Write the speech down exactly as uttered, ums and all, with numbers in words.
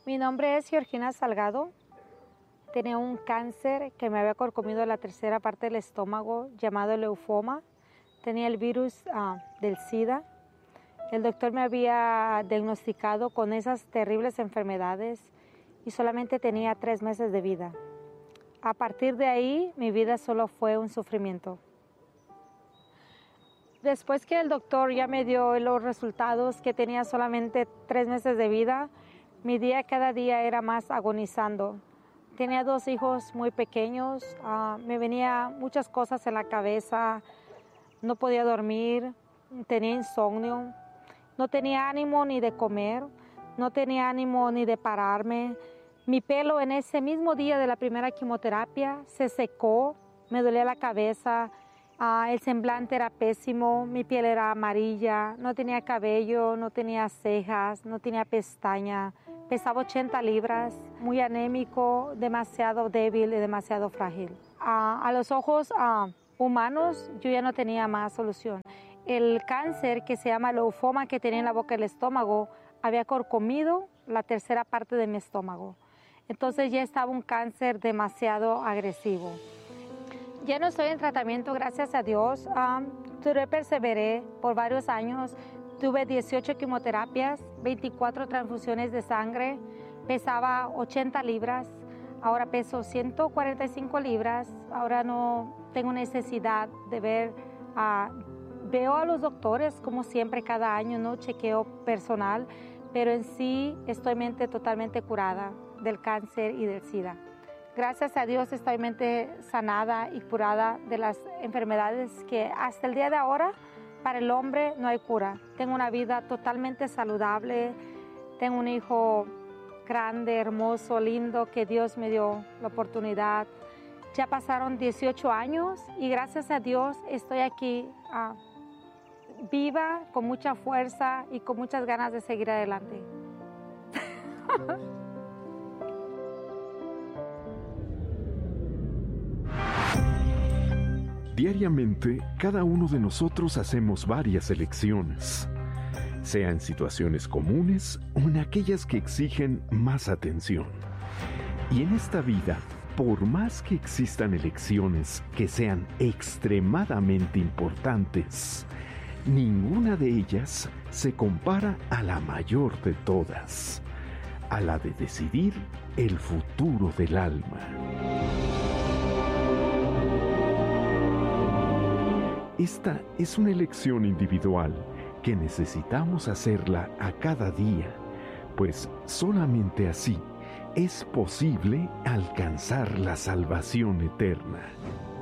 Mi nombre es Georgina Salgado. Tenía un cáncer que me había carcomido la tercera parte del estómago llamado linfoma. Tenía el virus uh, del SIDA. El doctor me había diagnosticado con esas terribles enfermedades y solamente tenía tres meses de vida. A partir de ahí, mi vida solo fue un sufrimiento. Después que el doctor ya me dio los resultados que tenía solamente tres meses de vida, mi día cada día era más agonizando. Tenía dos hijos muy pequeños, uh, me venía muchas cosas en la cabeza, no podía dormir, tenía insomnio, no tenía ánimo ni de comer, no tenía ánimo ni de pararme. Mi pelo en ese mismo día de la primera quimioterapia se secó, me dolía la cabeza, uh, el semblante era pésimo, mi piel era amarilla, no tenía cabello, no tenía cejas, no tenía pestaña. Pesaba ochenta libras, muy anémico, demasiado débil y demasiado frágil. Uh, a los ojos uh, humanos yo ya no tenía más solución. El cáncer que se llama linfoma que tenía en la boca del estómago había carcomido la tercera parte de mi estómago. Entonces ya estaba un cáncer demasiado agresivo. Ya no estoy en tratamiento, gracias a Dios. Um, duré, perseveré por varios años. Tuve dieciocho quimioterapias, veinticuatro transfusiones de sangre, pesaba ochenta libras, ahora peso ciento cuarenta y cinco libras, ahora no tengo necesidad de ver, uh, veo a los doctores como siempre cada año, no chequeo personal, pero en sí estoy mente totalmente curada del cáncer y del SIDA. Gracias a Dios estoy mente sanada y curada de las enfermedades que hasta el día de ahora para el hombre no hay cura. Tengo una vida totalmente saludable, tengo un hijo grande, hermoso, lindo, que Dios me dio la oportunidad. Ya pasaron dieciocho años y gracias a Dios estoy aquí uh, viva, con mucha fuerza y con muchas ganas de seguir adelante. Diariamente, cada uno de nosotros hacemos varias elecciones, sea en situaciones comunes o en aquellas que exigen más atención. Y en esta vida, por más que existan elecciones que sean extremadamente importantes, ninguna de ellas se compara a la mayor de todas, a la de decidir el futuro del alma. Esta es una elección individual que necesitamos hacerla a cada día, pues solamente así es posible alcanzar la salvación eterna.